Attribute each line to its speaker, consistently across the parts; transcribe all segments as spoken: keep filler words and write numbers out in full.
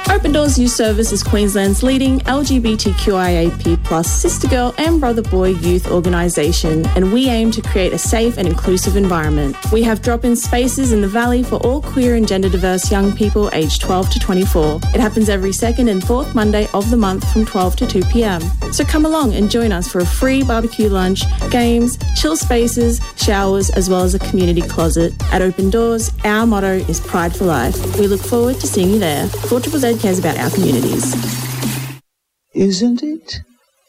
Speaker 1: Open Doors Youth Service is Queensland's leading L G B T Q I A P plus sister girl and brother boy youth organisation, and we aim to create a safe and inclusive environment. We have drop-in spaces in the Valley for all queer and gender diverse young people aged twelve to twenty-four. It happens every second and fourth Monday of the month from twelve to two p.m. So come along and join us for a free barbecue lunch, games, chill spaces, showers, as well as a community closet. At Open Doors, our motto is Pride for Life. We look forward to seeing you there. four Z Z cares about our communities.
Speaker 2: Isn't it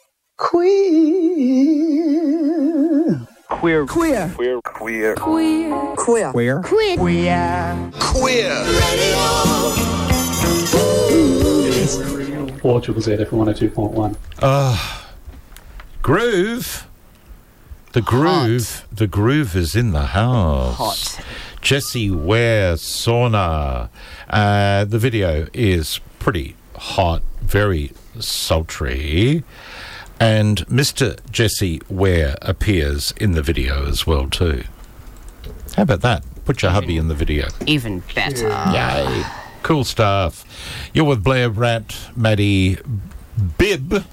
Speaker 2: queer?
Speaker 3: Queer.
Speaker 2: Queer.
Speaker 3: Queer. Queer.
Speaker 2: Queer. Queer.
Speaker 3: Queer.
Speaker 2: Queer.
Speaker 3: Queer.
Speaker 2: Queer.
Speaker 4: four Z Z F one oh two point one.
Speaker 5: Uh, groove. The groove.
Speaker 6: Hot.
Speaker 5: The groove is in the house.
Speaker 6: Hot.
Speaker 5: Jessie Ware Sauna. Uh, the video is pretty hot, very sultry. And Mister Jessie Ware appears in the video as well too. How about that? Put your hubby in the video.
Speaker 6: Even better.
Speaker 5: Yay. Cool stuff. You're with Blair Bratt, Maddie Bibb.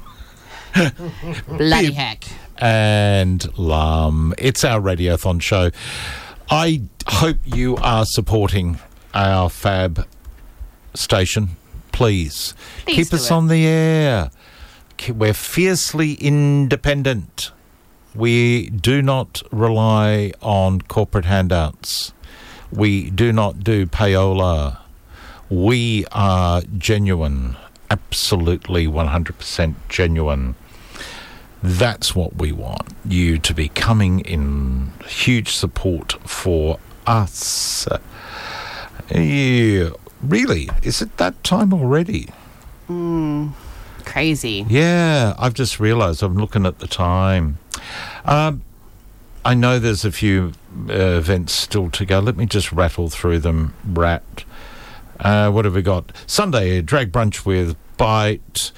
Speaker 6: Bloody
Speaker 5: Bibb,
Speaker 6: heck.
Speaker 5: and Lum. It's our Radiothon show. I hope you are supporting our fab station. Please,
Speaker 6: Please
Speaker 5: keep
Speaker 6: do
Speaker 5: us
Speaker 6: it.
Speaker 5: on the air. Ke- We're fiercely independent. We do not rely on corporate handouts. We do not do payola. We are genuine, absolutely one hundred percent genuine. That's what we want, you to be coming in huge support for us. Yeah, really, is it that time already?
Speaker 6: Mm, crazy.
Speaker 5: Yeah, I've just realised I'm looking at the time. Um, I know there's a few uh, events still to go. Let me just rattle through them. Rat. Uh, what have we got? Sunday, Drag Brunch with Bite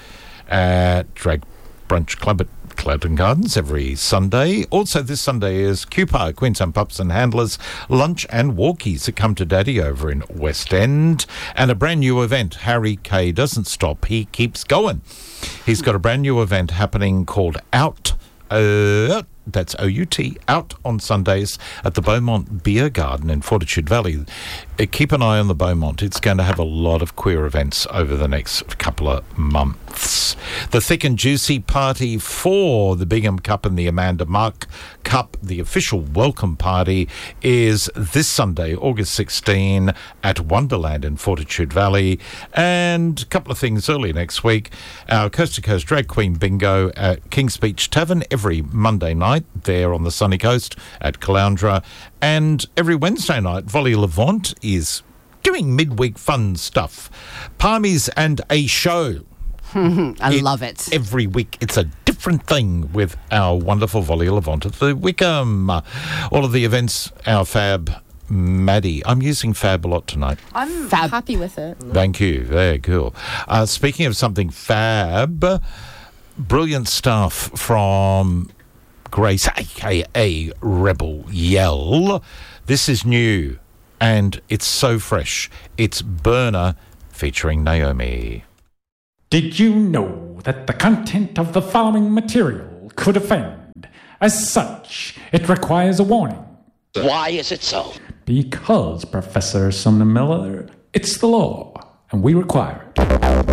Speaker 5: at Drag Brunch Club at Cloughton Gardens every Sunday. Also this Sunday is Q Park, Queensland Pups and Handlers, Lunch and Walkies at Come to Daddy over in West End. And a brand new event, Harry K doesn't stop, he keeps going. He's got a brand new event happening called Out. Uh, that's O U T, Out on Sundays at the Beaumont Beer Garden in Fortitude Valley. Uh, keep an eye on the Beaumont. It's going to have a lot of queer events over the next couple of months. The Thick and Juicy party for the Bingham Cup and the Amanda Mark Cup, the official welcome party, is this Sunday, August sixteenth at Wonderland in Fortitude Valley. And a couple of things early next week, our Coast to Coast Drag Queen Bingo at Kings Beach Tavern every Monday night there on the sunny coast at Caloundra. And every Wednesday night, Volley Levant is doing midweek fun stuff. Palmies and a show.
Speaker 6: I
Speaker 5: It-
Speaker 6: love it.
Speaker 5: Every week it's a different thing with our wonderful Volley Levant at the Wickham. Uh, all of the events, our fab Maddie. I'm using fab a lot tonight.
Speaker 1: I'm
Speaker 6: Fab.
Speaker 1: happy with it.
Speaker 5: Thank you. Very cool. Uh, speaking of something fab, brilliant stuff from Grace, a k a. Rebel Yell. This is new, and it's so fresh. It's Burner featuring Naomi.
Speaker 7: Did you know that the content of the following material could offend? As such, it requires a warning.
Speaker 8: Why is it so?
Speaker 7: Because, Professor Sumner Miller, it's the law, and we require it.